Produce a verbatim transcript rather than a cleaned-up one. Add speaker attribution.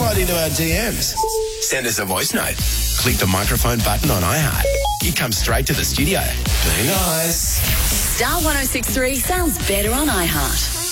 Speaker 1: slide into our D Ms. Send us a voice note. Click the microphone button on iHeart. It comes straight to the studio. Be nice.
Speaker 2: Star one oh six three sounds better on iHeart.